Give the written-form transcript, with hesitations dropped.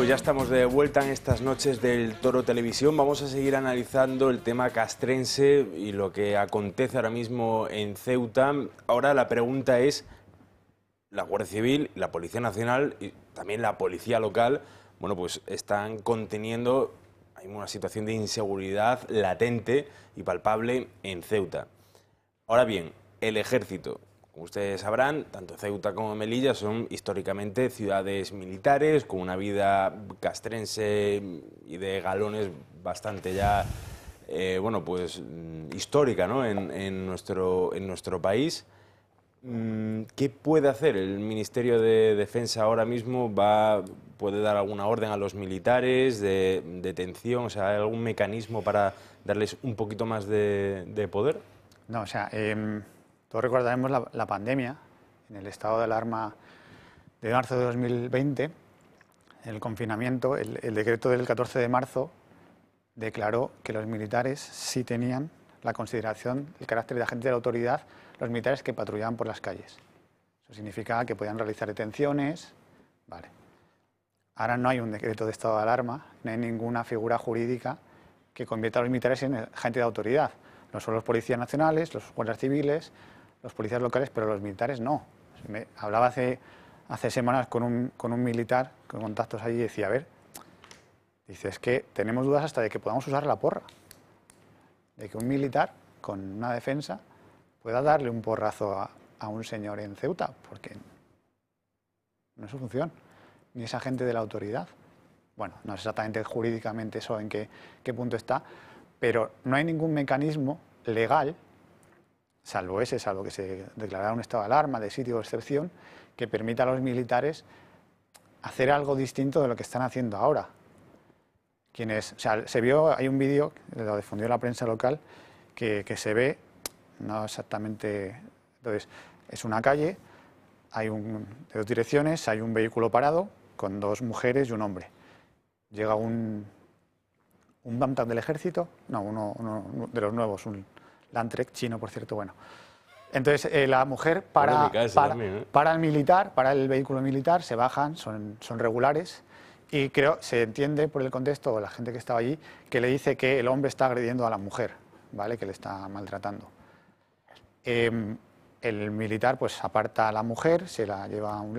ya estamos de vuelta en estas noches del Toro Televisión. Vamos a seguir analizando el tema castrense y lo que acontece ahora mismo en Ceuta. Ahora la pregunta es, la Guardia Civil, la Policía Nacional y también la Policía Local, bueno, pues están conteniendo, hay una situación de inseguridad latente y palpable en Ceuta. Ahora bien, el Ejército, como ustedes sabrán, tanto Ceuta como Melilla son históricamente ciudades militares, con una vida castrense y de galones bastante ya, bueno, pues histórica, ¿no? en nuestro país. ¿Qué puede hacer el Ministerio de Defensa ahora mismo? ¿Puede dar alguna orden a los militares de detención? O sea, ¿hay algún mecanismo para darles un poquito más de poder? No, o sea, todos recordaremos la pandemia, en el estado de alarma de marzo de 2020, el confinamiento, el decreto del 14 de marzo declaró que los militares sí tenían la consideración, el carácter de agente de la autoridad, los militares que patrullaban por las calles. Eso significaba que podían realizar detenciones, vale. Ahora no hay un decreto de estado de alarma, no hay ninguna figura jurídica que convierta a los militares en agente de autoridad. No son los policías nacionales, los guardias civiles, los policías locales, pero los militares no. Hablaba hace semanas con un militar, con contactos allí, y decía, a ver, dice, es que tenemos dudas hasta de que podamos usar la porra. De que un militar, con una defensa, pueda darle un porrazo a un señor en Ceuta, porque no es su función, ni es agente de la autoridad. Bueno, no sé exactamente jurídicamente eso en qué punto está, pero no hay ningún mecanismo legal, salvo que se declarara un estado de alarma, de sitio o excepción, que permita a los militares hacer algo distinto de lo que están haciendo ahora. Se vio, hay un vídeo, lo difundió la prensa local, que se ve, no exactamente, entonces, es una calle, hay de dos direcciones, hay un vehículo parado con dos mujeres y un hombre. Llega un Bantam del ejército, no, uno de los nuevos, un Landtrek chino, por cierto, bueno. Entonces la mujer para el militar, para el vehículo militar, se bajan, son regulares, y se entiende por el contexto de la gente que estaba allí, que le dice que el hombre está agrediendo a la mujer, ¿vale? Que le está maltratando. El militar pues aparta a la mujer, se la lleva a un